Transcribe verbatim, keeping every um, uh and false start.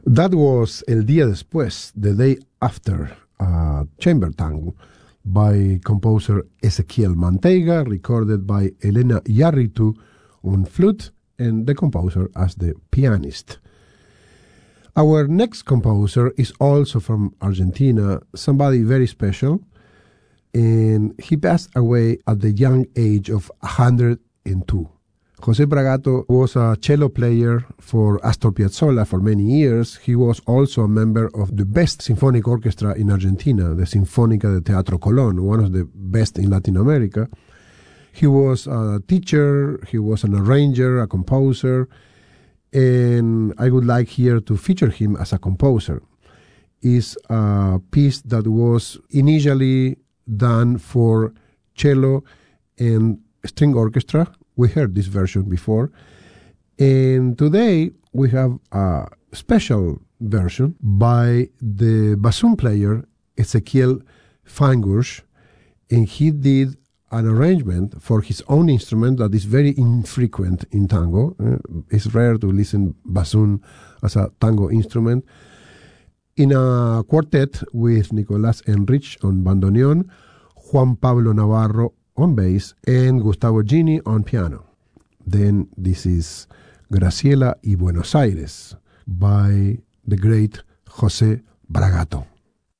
That was El Día Después, The Day After, a chamber tango by composer Ezequiel Manteiga, recorded by Elena Yarritu on flute and the composer as the pianist. Our next composer is also from Argentina, somebody very special, and he passed away at the young age of one hundred two. José Bragato was a cello player for Astor Piazzolla for many years. He was also a member of the best symphonic orchestra in Argentina, the Sinfónica de Teatro Colón, one of the best in Latin America. He was a teacher, he was an arranger, a composer, and I would like here to feature him as a composer. It's a piece that was initially done for cello and string orchestra. We heard this version before. And today we have a special version by the bassoon player Ezequiel Feingusch, and he did an arrangement for his own instrument that is very infrequent in tango. Uh, it's rare to listen bassoon as a tango instrument. In a quartet with Nicolás Enrich on bandoneon, Juan Pablo Navarro on bass, and Gustavo Gini on piano. Then this is Graciela y Buenos Aires by the great José Bragato.